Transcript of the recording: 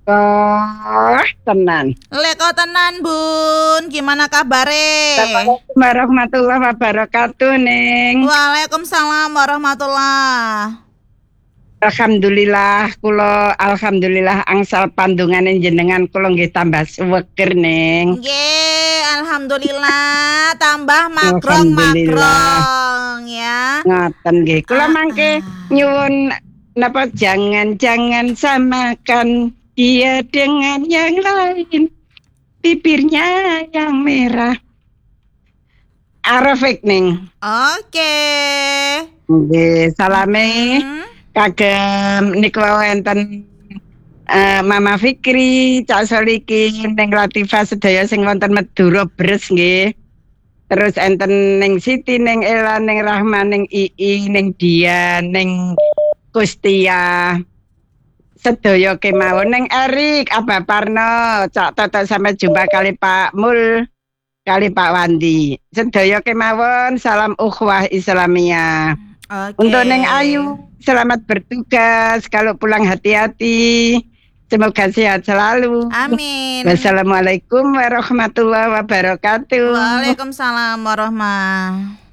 Oh, tenan. Leko tenan Bun, gimana kabare? Assalamualaikum warahmatullahi wabarakatuh, Ning. Waalaikumsalam warahmatullah. Alhamdulillah angsal pandungane jenengan kula nggih tambah suweger, Ning. Nggih, alhamdulillah tambah Alhamdulillah. magrong-magrong ya. Ngoten nggih. Kula Ah, mangke ah. nyuwun napa jangan samakan dia dengan yang lain. Bibirnya yang merah. Arafik, Ning. Oke. Nggih, salame Mm-mm. kagem niku wonten Mama Fikri, Cak Solikin, Neng Latifah sedaya sing wonten Madura Bres nggih. Terus enten Neng Siti, Neng Ela, Neng Rahma, Neng Ii, Neng Dian, Neng Kustia. Sedaya kemawon Neng Erik, Abah Parno, Cak Toto sampai jumpa kali Pak Mul, kali Pak Wandi. Sedaya kemawon salam ukhuwah Islamiyah. Oke. Untuk Neng Ayu, selamat bertugas. Kalau pulang hati-hati. Semoga sehat selalu. Amin. Wassalamualaikum warahmatullahi wabarakatuh. Waalaikumsalam warahmatullahi.